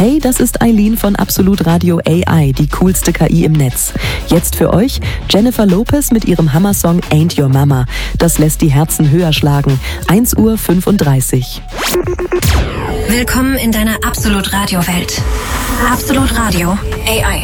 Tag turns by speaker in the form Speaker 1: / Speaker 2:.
Speaker 1: Hey, das ist Eileen von Absolut Radio AI, die coolste KI im Netz. Jetzt für euch Jennifer Lopez mit ihrem Hammersong Ain't Your Mama. Das lässt die Herzen höher schlagen. 1:35 Uhr.
Speaker 2: Willkommen in deiner Absolut Radio Welt. Absolut Radio AI.